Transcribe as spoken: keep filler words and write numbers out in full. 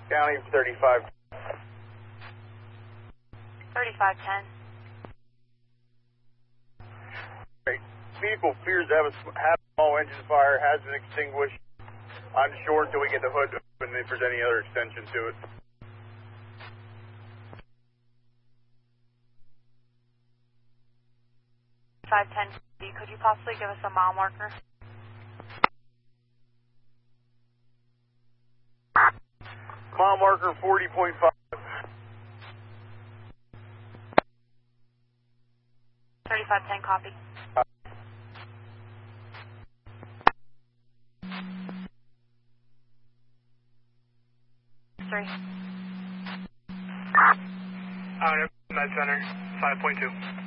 County thirty-five. thirty-five ten. Right. Vehicle appears to have a, have a small engine fire, has been extinguished. Unsure until we get the hood open if there's any other extension to it. five ten. Could you possibly give us a mile marker? Mile marker forty point five. thirty-five ten, copy. Three. Uh, Med Center, five point two.